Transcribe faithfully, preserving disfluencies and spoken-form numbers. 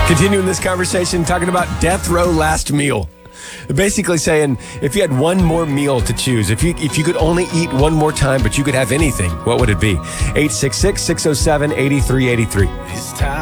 Continuing this conversation, talking about death row last meal. Basically saying, if you had one more meal to choose, if you if you could only eat one more time, but you could have anything, what would it be? eight six six, six oh seven, eight three eight three.